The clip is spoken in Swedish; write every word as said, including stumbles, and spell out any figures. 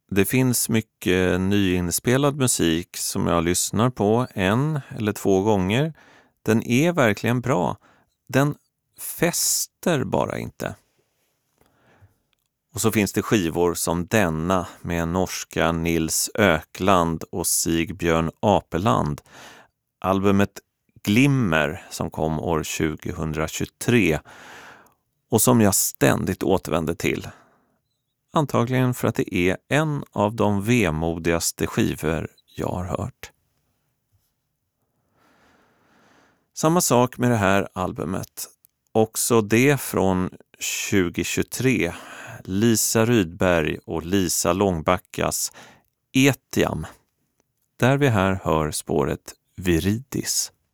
Det finns mycket nyinspelad musik som jag lyssnar på en eller två gånger. Den är verkligen bra. Den fäster bara inte. Och så finns det skivor som denna med norska Nils Ökland och Sigbjörn Apeland. Albumet Glimmer som kom år tjugohundratjugotre och som jag ständigt återvänder till. Antagligen för att det är en av de vemodigaste skivor jag har hört. Samma sak med det här albumet. Också det från tjugohundratjugotre. Lisa Rydberg och Lisa Långbackas Etiam. Där vi här hör spåret Viridis.